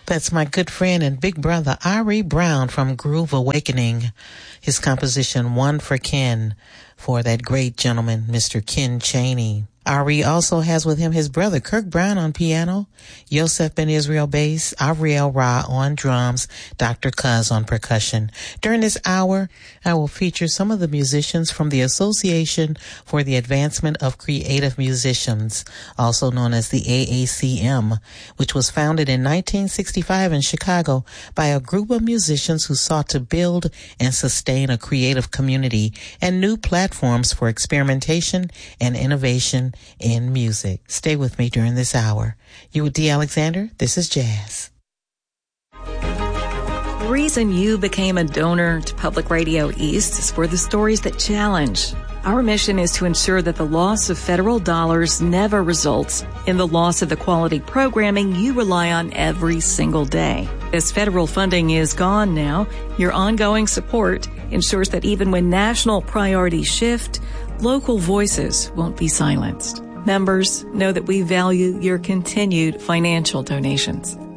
That's my good friend and big brother, Ari Brown from Groove Awakening. His composition, One for Ken, for that great gentleman, Mr. Ken Chaney. Ari also has with him his brother, Kirk Brown, on piano, Yosef Ben Israel bass, Ariel Ra on drums, Dr. Cuz on percussion. During this hour, I will feature some of the musicians from the Association for the Advancement of Creative Musicians, also known as the AACM, which was founded in 1965 in Chicago by a group of musicians who sought to build and sustain a creative community and new platforms for experimentation and innovation in music. Stay with me during this hour. You with D. Alexander? This is Jazz. The reason you became a donor to Public Radio East is for the stories that challenge. Our mission is to ensure that the loss of federal dollars never results in the loss of the quality programming you rely on every single day. As federal funding is gone now, your ongoing support ensures that even when national priorities shift, local voices won't be silenced. Members, know that we value your continued financial donations.